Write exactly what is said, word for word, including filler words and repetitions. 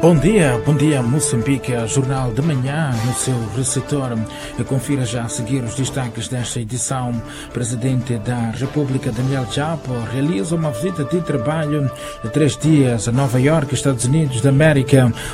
Bom dia, bom dia Moçambique, Jornal de Manhã no seu receptor. Confira já a seguir os destaques desta edição. Presidente da República, Daniel Chapo, realiza uma visita de trabalho de três dias a Nova Iorque, Estados Unidos da América,